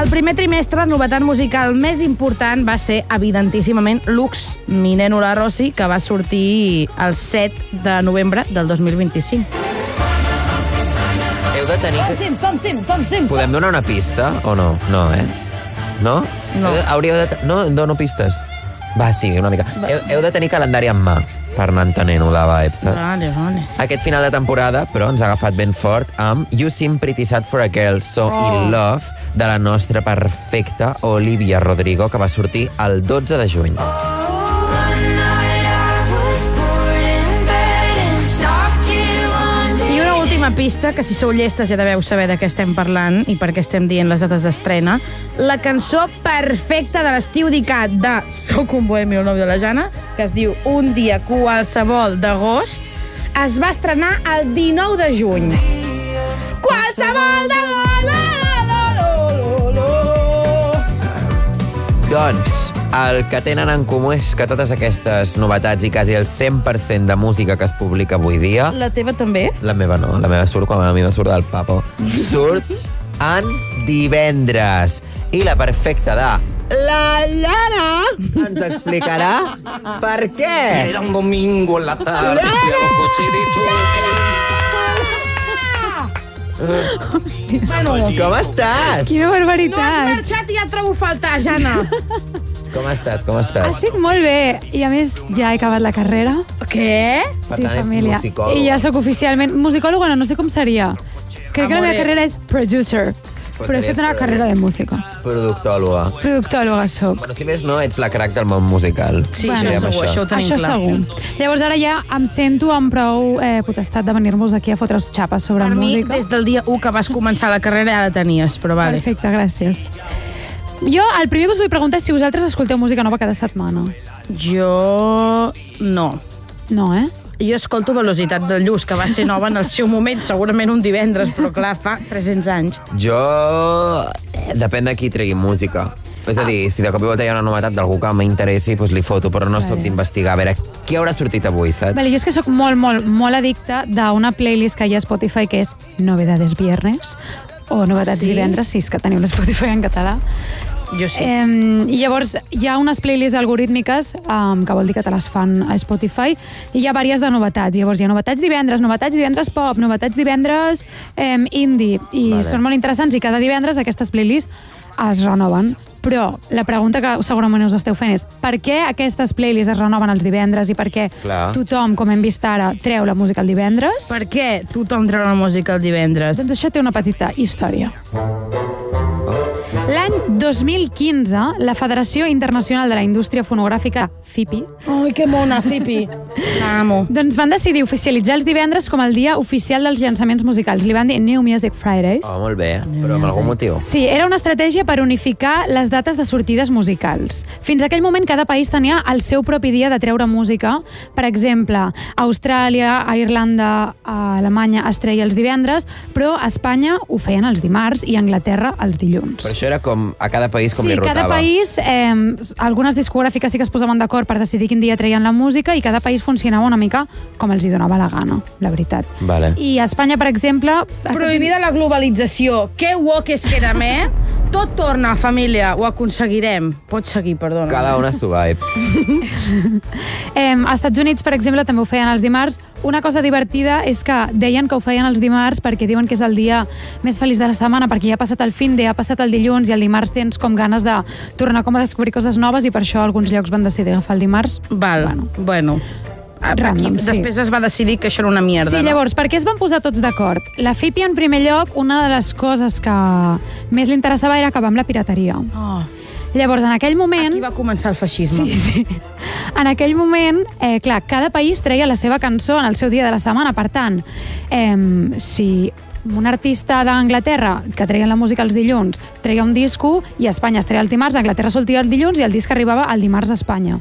El primer trimestre, la novetat musical més important va ser, evidentíssimament, Lux, Mi neno la Rossi, que va sortir el 7 de novembre del 2025. Heu de tenir... Som. Podem donar una pista o no? No, No? No. Hauríeu de... No, dono pistes. Va, sí, una mica. Heu de tenir calendari en mà per anar entenent-ho, la vibe, saps? Vale. Aquest final de temporada, però, ens ha agafat ben fort amb You Seem Pretty Sad for a Girl, So In Love, de la nostra perfecta Olivia Rodrigo, que va sortir el 12 de juny. I una última pista, que si sou llestes ja deveu saber de què estem parlant i per què estem dient les dates d'estrena. La cançó perfecta de l'estiu dedicat de Soc un bohemi, el nòvio de la Jana, que es diu Un dia qualsevol d'agost, es va estrenar el 19 de juny. Qualsevol d'agost! Doncs, el que tenen en comú és que totes aquestes novetats i quasi el 100% de música que es publica avui dia... La teva també? La meva no, la meva surt quan a mi me surt del papo. Surt en divendres. I la perfecta de la Llana ens explicarà per què. Era un domingo en la tarde, fui a los coches de choque. Bueno, Com estàs? Quina no has barbaritat. marxat i ja et trobo faltar, Jana. Com estàs? Estic molt bé. I a més, ja he acabat la carrera. Què? Per Sí, tant, ets família. musicòloga. I ja sóc oficialment... Musicòloga no sé com seria. Crec que la meva carrera és producer. Però he fet una carrera de música. Productòloga. Productòloga soc. Bueno, si més no, ets la crac del món musical. Sí, Bueno, això segur, això ho tenim Això clar. segur. Llavors ara ja em sento amb prou potestat de venir-vos aquí a fotre's xapes sobre Per mi, música. des del dia 1 que vas començar la carrera ja la tenies, però vale. Perfecte, gràcies. Jo, el primer que us vull preguntar és si vosaltres escolteu música nova cada setmana. Jo... no. No, Jo escolto Velocitat del Lluç, que va ser nova en el seu moment, segurament un divendres, però clar, fa 300 anys. Jo... Depèn de qui tregui música. És a dir, si de cop i volta hi ha una novetat d'algú que m'interessi, doncs li foto, però no soc d'investigar. A veure, què haurà sortit avui, saps? Vale, jo és que sóc molt addicta d'una playlist que hi ha a Spotify que és Novedades Viernes o Novetats divendres, si és que teniu l'Spotify en català. Jo sí. I llavors hi ha unes playlists algorítmiques que vol dir que te les fan a Spotify i hi ha diverses de novetats. Llavors hi ha novetats divendres pop, novetats divendres indie i són molt interessants i cada divendres aquestes playlists es renoven. Però la pregunta que segurament us esteu fent és per què aquestes playlists es renoven els divendres i per què tothom, com hem vist ara, treu la música el divendres? Per què tothom treu la música el divendres? Doncs això té una petita història. L'any 2015, la Federació Internacional de la Indústria Fonogràfica, FIPI... Ai, que mona, FIPI! Amo. Doncs van decidir oficialitzar els divendres com el dia oficial dels llançaments musicals. Li van dir New Music Fridays. Oh, molt bé, però amb algun motiu. Sí, era una estratègia per unificar les dates de sortides musicals. Fins a aquell moment, cada país tenia el seu propi dia de treure música. Per exemple, Austràlia, Irlanda, Alemanya es treia els divendres, però a Espanya ho feien els dimarts i a Anglaterra els dilluns. Però això era com a cada país com li rotava. Sí, cada país, algunes discogràfiques sí que es posaven d'acord per decidir quin dia treien la música i cada país funcionava una mica com els hi donava la gana, la veritat. Vale. I a Espanya, per exemple... Prohibida la globalització. Que woke és que érem, Tot torna, família. Ho aconseguirem. Pots seguir, perdona. Cada una su vibe. Als Estats Units, per exemple, també ho feien els dimarts. Una cosa divertida és que deien que ho feien els dimarts perquè diuen que és el dia més feliç de la setmana, perquè ja ha passat el fin de, ha passat el dilluns i el dimarts tens com ganes de tornar com a descobrir coses noves i per això alguns llocs van decidir agafar el dimarts. Val, bueno. Random, sí. Després es va decidir que això era una mierda. Sí, llavors, per què es van posar tots d'acord? La FIPI, en primer lloc, una de les coses que més li interessava era acabar amb la pirateria. Llavors, en aquell moment... Aquí va començar el feixisme. Sí. En aquell moment, clar, cada país treia la seva cançó en el seu dia de la setmana. Per tant, si un artista d'Anglaterra que treia la música els dilluns treia un disco i a Espanya es treia el dimarts, a Anglaterra sortia el dilluns i el disc arribava el dimarts a Espanya.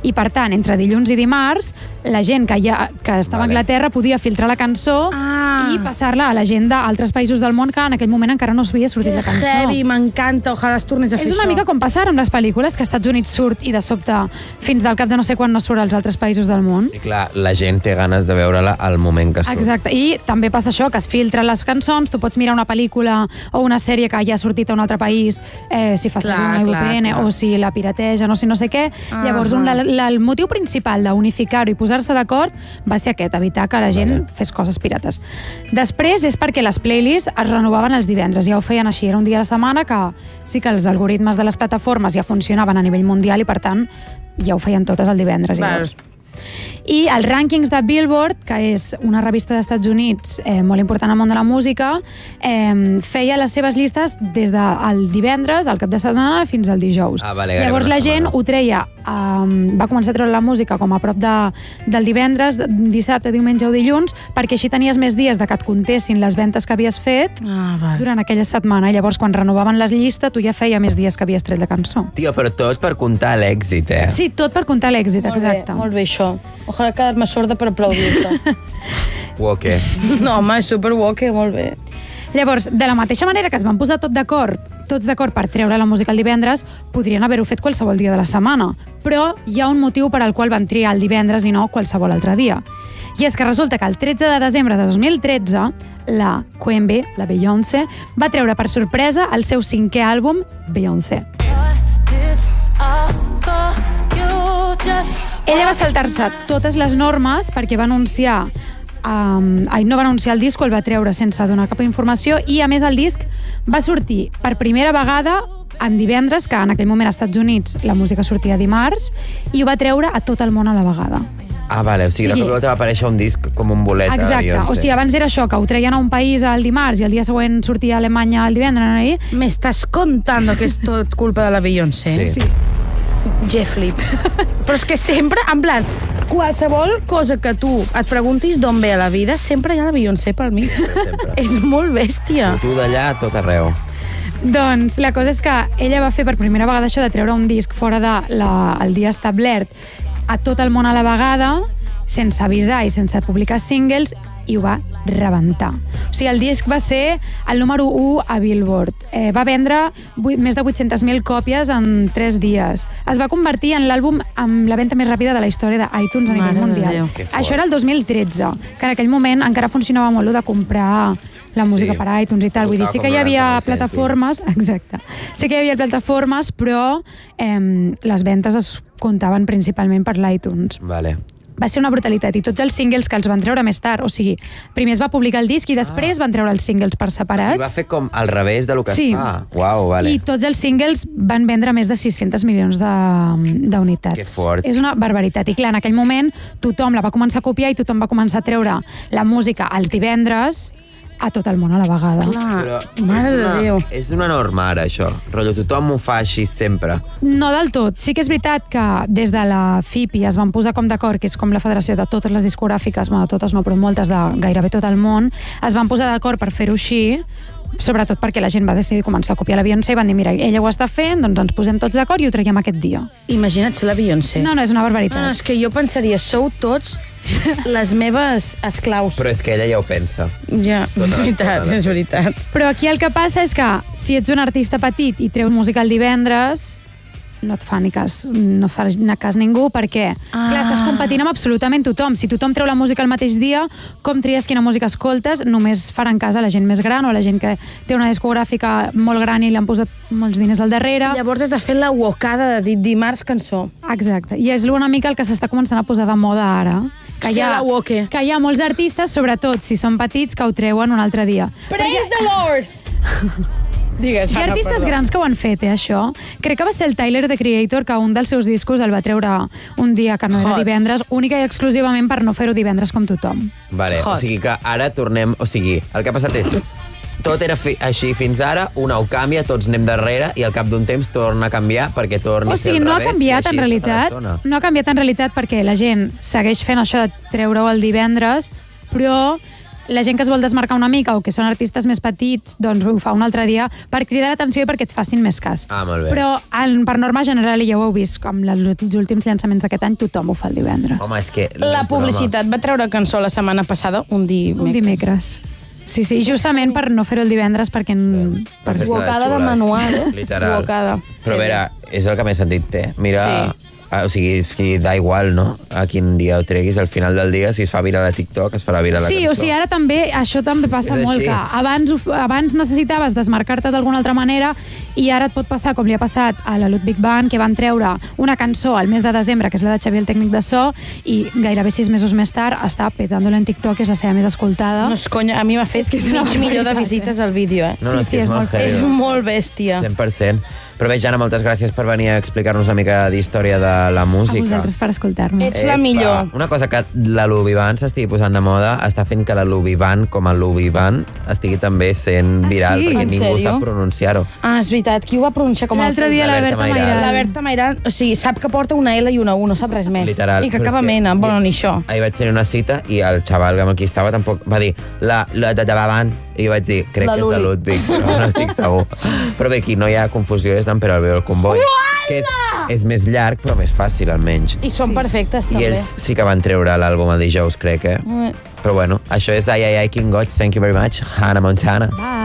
I, per tant, entre dilluns i dimarts, la gent que estava a Anglaterra podia filtrar la cançó i passar-la a la gent d'altres països del món que en aquell moment encara no s'havia sortit la cançó. Heavy, m'encanta, ojalà es tornés a fer això. És una mica com passar amb les pel·lícules, que als Estats Units surt i de sobte fins del cap de no sé quan no surt als altres països del món. I clar, la gent té ganes de veure-la al moment que surt. Exacte, i també passa això, que es filtren les cançons, tu pots mirar una pel·lícula o una sèrie que ja ha sortit a un altre país, si fas una VPN o si la pirateja, no sé què. Llavors, el motiu principal d'unificar-ho i posar-se d'acord va ser aquest, evitar que la gent fes coses pirates. Després és perquè les playlists es renovaven els divendres, ja ho feien així, era un dia a la setmana que sí que els algoritmes de les plataformes ja funcionaven a nivell mundial i, per tant, ja ho feien totes el divendres. I els rànquings de Billboard, que és una revista dels Estats Units molt important al món de la música, feia les seves llistes des del divendres, al cap de setmana, fins al dijous. Llavors la gent ho treia, va començar a treure la música com a prop del divendres, dissabte, diumenge o dilluns, perquè així tenies més dies de que et contessin les ventes que havies fet durant aquella setmana. I llavors, quan renovaven les llistes, tu ja feia més dies que havies tret la cançó. Tio, però tot per comptar l'èxit, Sí, tot per comptar l'èxit, exacte. Molt bé, això. Ojalà quedar-me sorda per aplaudir-te. Woke. No, home, és super woke, molt bé. Llavors, de la mateixa manera que es van posar tots d'acord per treure la música el divendres, podrien haver-ho fet qualsevol dia de la setmana. Però hi ha un motiu per al qual van triar el divendres i no qualsevol altre dia. I és que resulta que el 13 de desembre de 2013, la Queen, la Beyoncé, va treure per sorpresa el seu 5è àlbum, Beyoncé. Ella va saltar-se totes les normes perquè va anunciar no va anunciar el disc, el va treure sense donar cap informació, i a més el disc va sortir per primera vegada en divendres, que en aquell moment als Estats Units la música sortia dimarts, i ho va treure a tot el món a la vegada. Vale, o sigui, de cop va aparèixer un disc com un bolet. Exacte, o sigui, abans era això, que ho treien a un país el dimarts i el dia següent sortia a Alemanya el divendres. M'estàs contando que és tot culpa de la Beyoncé? Sí. Jeff Flip. Però és que sempre, en plan, qualsevol cosa que tu et preguntis d'on ve a la vida, sempre hi ha la Beyoncé pel mig. És molt bèstia. Tu d'allà, tot arreu. Doncs la cosa és que ella va fer per primera vegada això de treure un disc fora del dia establert a tot el món a la vegada, sense avisar i sense publicar singles, i ho va rebentar. O sigui, el disc va ser el número 1 a Billboard. Va vendre més de 800.000 còpies en 3 dies. Es va convertir en l'àlbum amb la venda més ràpida de la història d'iTunes a nivell mundial. Això era el 2013, que en aquell moment encara funcionava molt de comprar la música per iTunes i tal. Vull dir, sí que hi havia plataformes... Exacte. Sí que hi havia plataformes, però les ventes es comptaven principalment per l'iTunes. Vale. Va ser una brutalitat, i tots els singles que els van treure més tard, o sigui, primer es va publicar el disc i després van treure els singles per separat. O sigui, va fer com al revés del que es fa. Uau, vale. I tots els singles van vendre més de 600 milions d'unitats. Que fort. És una barbaritat. I clar, en aquell moment tothom la va començar a copiar i tothom va començar a treure la música els divendres a tot el món a la vegada. Però és una norma ara, això. Rotllo, tothom ho fa així sempre. No del tot. Sí que és veritat que des de la FIPI es van posar com d'acord, que és com la federació de totes les discogràfiques, bueno, totes no, però moltes de gairebé tot el món, es van posar d'acord per fer-ho així, sobretot perquè la gent va decidir començar a copiar la Beyoncé i van dir, mira, ella ho està fent, doncs ens posem tots d'acord i ho traiem aquest dia. Imagina't ser la Beyoncé. No, és una barbaritat. És que jo pensaria, sou tots les meves esclaus. Però és que ella ja ho pensa. Ja, és veritat. Però aquí el que passa és que si ets un artista petit i treus música el divendres, no et fa ni cas, no fa cas ningú, perquè clar, estàs competint amb absolutament tothom. Si tothom treu la música el mateix dia, com tries quina música escoltes? Només faran cas a la gent més gran o a la gent que té una discogràfica molt gran i li han posat molts diners al darrere. Llavors has de fer la wokada de dir dimarts cançó. Exacte, i és una mica el que s'està començant a posar de moda ara. Que hi ha molts artistes, sobretot si són petits, que ho treuen un altre dia. Praise the Lord! Digues, Hi ha artistes grans que ho han fet, això. Crec que va ser el Tyler, the Creator, que un dels seus discos el va treure un dia que no era divendres, única i exclusivament per no fer-ho divendres com tothom. Vale, o sigui que ara tornem... O sigui, el que ha passat és... Tot era així fins ara, una ho canvia, tots anem darrere i al cap d'un temps torna a canviar perquè torni a ser al revés. No ha canviat en realitat. No ha canviat en realitat perquè la gent segueix fent això de treure-ho el divendres, però la gent que es vol desmarcar una mica o que són artistes més petits, doncs ho fa un altre dia per cridar l'atenció i perquè et facin més cas. Molt bé. Però per norma general, i ja ho heu vist, com els últims llançaments d'aquest any, tothom ho fa el divendres. Home, és que... La publicitat va treure cançó la setmana passada, un dimecres. Sí, justament per no fer-ho el divendres, perquè... Per fer-se Bocada les de xules. manual. Literal. Bocada. Però a veure, és el que més sentit té. Mira... Sí. O sigui, da igual, no? A quin dia ho treguis, al final del dia, si es fa viral a TikTok, es farà viral a la cançó. Sí, o sigui, ara també, això també passa És molt, així. que abans necessitaves desmarcar-te d'alguna altra manera i ara et pot passar, com li ha passat a la Ludwig Band, que van treure una cançó al mes de desembre, que és la de Xavier, el tècnic de so, i gairebé 6 mesos més tard està petant-la en TikTok, que és la seva més escoltada. No és conya, a mi m'ha fet és una mig milió de barbaritat, visites al vídeo, eh? No, Sí, és molt heavy, És no? molt bèstia. 100%. Però bé, Jana, moltes gràcies per venir a explicar-nos una mica d'història de la A música. vosaltres per escoltar-nos. Ets la millor. Una cosa que la Luvivan s'estigui posant de moda està fent que la Luvivan, com a Luvivan, estigui també sent viral, sí? perquè En ningú sèrio? sap pronunciar-ho. Ah, és veritat. Qui ho va pronunciar com a... L'altre dia la La Berta Berta Mairal. La Mairal. Berta Mairal, o sigui, sap que porta una L i una U, no sap res més. Literal. I que Però acaba és mena. Bueno, ni això. Ahir vaig tenir una cita i el xaval amb qui estava tampoc va dir la Van, i jo vaig dir, crec La que és la Ludwig, però no estic segur. Però bé, aquí no hi ha confusió, és d'en Pere Alveo el comboi, que és més llarg però més fàcil almenys. I són perfectes, I també. ells sí que van treure l'àlbum el dijous, crec, eh? Però bueno, això és Ai, ai, ai, King Goig, thank you very much, Hannah Montana. Bye.